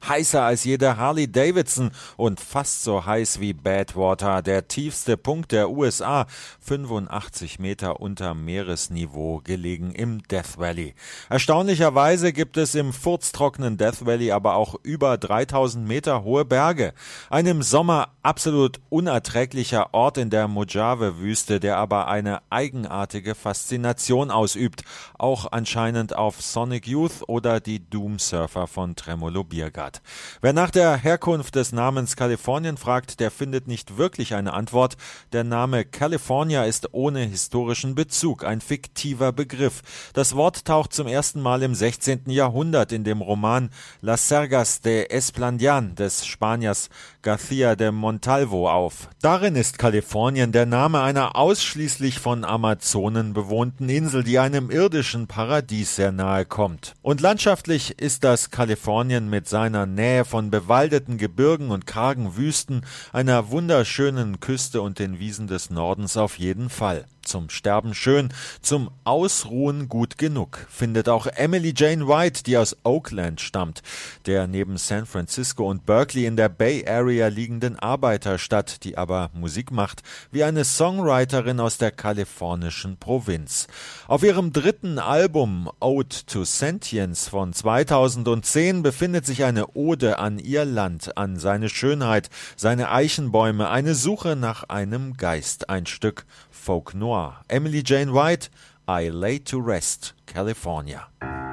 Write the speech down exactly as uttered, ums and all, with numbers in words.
heißer als jede Harley Davidson und fast so heiß wie Badwater, der tiefste Punkt der U S A, fünfundachtzig Meter unter Meeresniveau, gelegen im Death Valley. Erstaunlicherweise gibt es im furztrockenen Death Valley aber auch über dreitausend Meter hohe Berge. Ein im Sommer absolut unerträglicher Ort in der Mojave-Wüste, der aber eine eigenartige Faszination ausübt, auch anscheinend auf Sonic Youth oder die Doomsurfer von Tremolo Biergarten. Wer nach der Herkunft des Namens Kalifornien fragt, der findet nicht wirklich eine Antwort. Der Name California ist ohne historischen Bezug, ein fiktiver Begriff. Das Wort taucht zum ersten Mal im sechzehnten Jahrhundert in dem Roman Las Sergas de Esplandian des Spaniers García de Montalvo auf. Darin ist Kalifornien der Name einer ausschließlich von Amazonen bewohnten Insel, die einem irdischen Paradies sehr nahe kommt. Und landschaftlich ist das Kalifornien mit seiner Nähe von bewaldeten Gebirgen und kargen Wüsten, einer wunderschönen Küste und den Wiesen des Nordens auf jeden Fall. Zum Sterben schön, zum Ausruhen gut genug, findet auch Emily Jane White, die aus Oakland stammt, der neben San Francisco und Berkeley in der Bay Area liegenden Arbeiterstadt, die aber Musik macht wie eine Songwriterin aus der kalifornischen Provinz. Auf ihrem dritten Album Ode to Sentience von zweitausendzehn befindet sich eine Ode an ihr Land, an seine Schönheit, seine Eichenbäume, eine Suche nach einem Geist, ein Stück Folk Noir. Emily Jane White, I Lay to Rest, California.